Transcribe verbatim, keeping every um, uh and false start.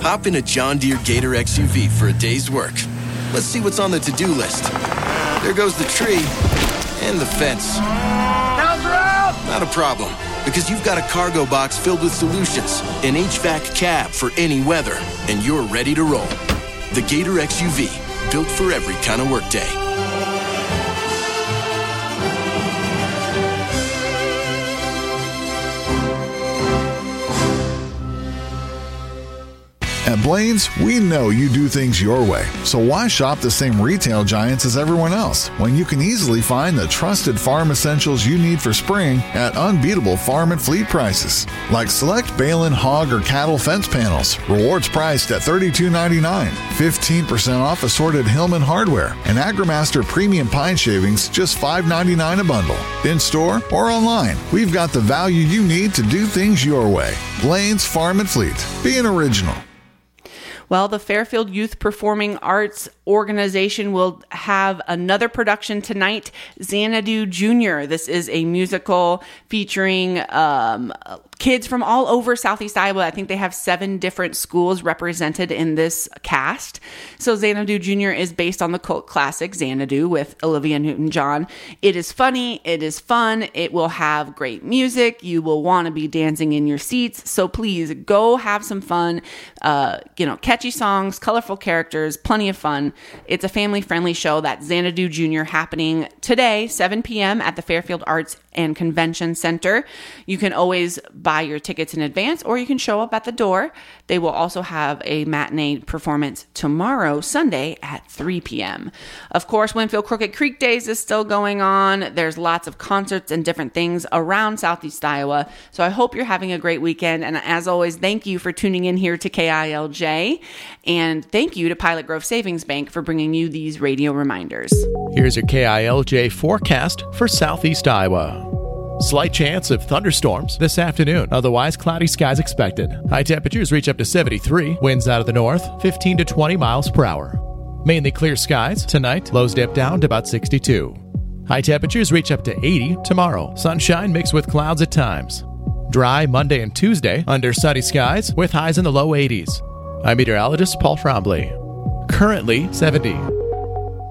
Hop in a John Deere Gator X U V for a day's work. Let's see what's on the to-do list. There goes the tree and the fence. Counts are out! Not a problem, because you've got a cargo box filled with solutions, an H V A C cab for any weather, and you're ready to roll. The Gator X U V, built for every kind of workday. At Blaine's, we know you do things your way, so why shop the same retail giants as everyone else when you can easily find the trusted farm essentials you need for spring at unbeatable farm and fleet prices? Like select Balin hog or cattle fence panels, rewards priced at thirty-two ninety-nine, fifteen percent off assorted Hillman hardware, and AgriMaster premium pine shavings just five ninety-nine a bundle. In store or online, we've got the value you need to do things your way. Blaine's Farm and Fleet. Be an original. Well, the Fairfield Youth Performing Arts Organization will have another production tonight, Xanadu Junior This is a musical featuring um, kids from all over Southeast Iowa. I think they have seven different schools represented in this cast. So Xanadu Junior is based on the cult classic Xanadu with Olivia Newton-John. It is funny. It is fun. It will have great music. You will want to be dancing in your seats. So please go have some fun. Uh, you know, catchy songs, colorful characters, plenty of fun. It's a family-friendly show. That's Xanadu Junior happening today, seven p.m. at the Fairfield Arts and Convention Center. You can always buy your tickets in advance, or you can show up at the door. They will also have a matinee performance tomorrow, Sunday, at three p.m. Of course, Winfield Crooked Creek Days is still going on. There's lots of concerts and different things around Southeast Iowa. So I hope you're having a great weekend. And as always, thank you for tuning in here to K I L J. And thank you to Pilot Grove Savings Bank for bringing you these radio reminders. Here's your K I L J forecast for Southeast Iowa. Slight chance of thunderstorms this afternoon. Otherwise, cloudy skies expected. High temperatures reach up to seventy-three. Winds out of the north, fifteen to twenty miles per hour. Mainly clear skies tonight. Lows dip down to about sixty-two. High temperatures reach up to eighty tomorrow. Sunshine mixed with clouds at times. Dry Monday and Tuesday under sunny skies with highs in the low eighties. I'm meteorologist Paul Trombley. Currently seventy.